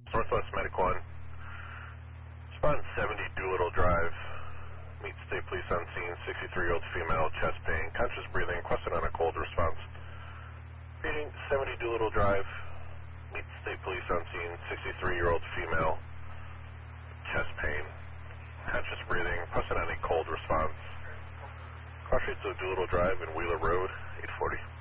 Northwest Medic 1. Respond 70 Doolittle Drive. Meet State Police on scene. 63-year-old female, chest pain, conscious breathing, requested on a cold response. Reading 70 Doolittle Drive. Meet State Police on scene. 63-year-old female, chest pain, conscious breathing, requested on a cold response. Cross streets of Doolittle Drive and Wheeler Road, 840.